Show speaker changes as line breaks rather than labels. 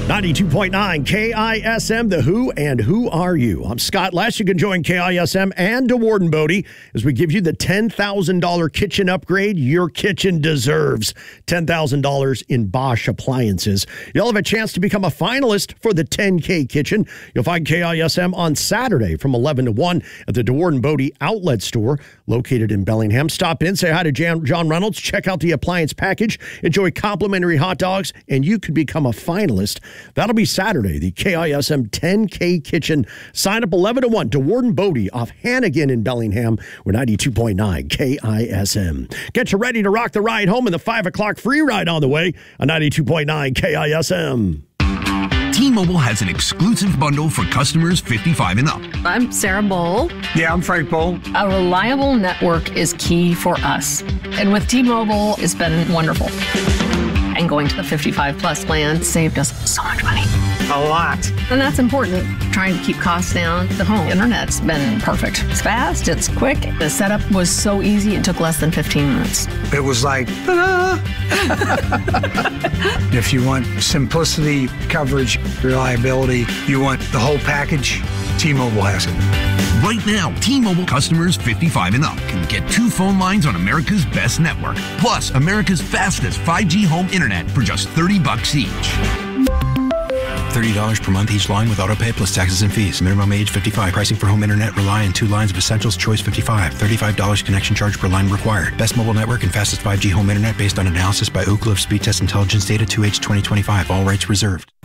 92.9 KISM, The Who and Who Are You? I'm Scott Less. You can join KISM and DeWard and Bodie as we give you the $10,000 kitchen upgrade your kitchen deserves. $10,000 in Bosch appliances. You'll have a chance to become a finalist for the 10K kitchen. You'll find KISM on Saturday from 11 to 1 at the DeWard and Bodie outlet store located in Bellingham. Stop in, say hi to John Reynolds, check out the appliance package, enjoy complimentary hot dogs, and you could become a finalist. That'll be Saturday, the KISM 10K kitchen. Sign up 11 to 1 to DeWard and Bodie off Hannigan in Bellingham. We're 92.9 KISM. Get you ready to rock the ride home in the 5 o'clock free ride on the way on 92.9 KISM.
T-Mobile has an exclusive bundle for customers 55 and up.
I'm Sarah Bowl.
Yeah, I'm Frank Bowl.
A reliable network is key for us. And with T-Mobile, it's been wonderful. And going to the 55 plus plan saved us so much money.
A lot.
And that's important. Trying to keep costs down. The home internet's been perfect. It's fast, it's quick. The setup was so easy, it took less than 15 minutes.
It was like, ta-da! If you want simplicity, coverage, reliability, you want the whole package, T-Mobile has it.
Right now, T-Mobile customers 55 and up can get 2 phone lines on America's best network, plus America's fastest 5G home internet for just $30 each.
$30 per month each line with autopay plus taxes and fees. Minimum age 55. Pricing for home internet rely on 2 lines of Essentials Choice 55. $35 connection charge per line required. Best mobile network and fastest 5G home internet based on analysis by Ookla of Speed Test Intelligence Data 2H 2025. All rights reserved.